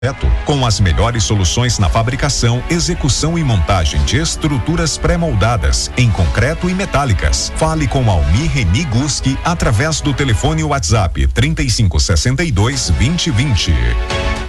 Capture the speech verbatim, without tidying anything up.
Com as melhores soluções na fabricação, execução e montagem de estruturas pré-moldadas em concreto e metálicas. Fale com Almir Reni Guski através do telefone WhatsApp trinta e cinco sessenta e dois vinte vinte.